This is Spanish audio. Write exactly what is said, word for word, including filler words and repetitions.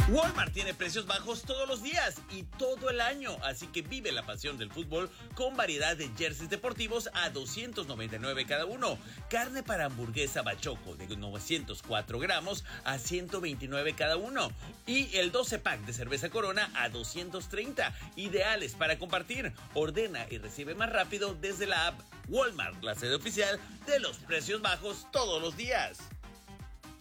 Walmart tiene precios bajos todos los días y todo el año, así que vive la pasión del fútbol con variedad de jerseys deportivos a doscientos noventa y nueve cada uno, carne para hamburguesa Bachoco de novecientos cuatro gramos a ciento veintinueve cada uno y el doce pack de cerveza Corona a doscientos treinta, ideales para compartir. Ordena y recibe más rápido desde la app. Walmart, la sede oficial de los precios bajos todos los días.